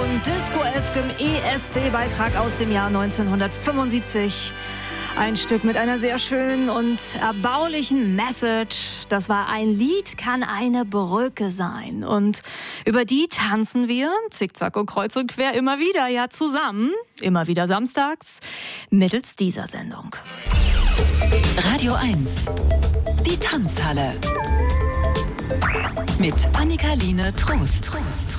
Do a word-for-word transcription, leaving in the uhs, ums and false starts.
und disco-eskem E S C-Beitrag aus dem Jahr neunzehnhundertfünfundsiebzig. Ein Stück mit einer sehr schönen und erbaulichen Message. Das war ein Lied, kann eine Brücke sein. Und über die tanzen wir, zickzack und kreuz und quer, immer wieder, ja zusammen, immer wieder samstags, mittels dieser Sendung. Radio eins, die Tanzhalle. Mit Annika-Line Trost.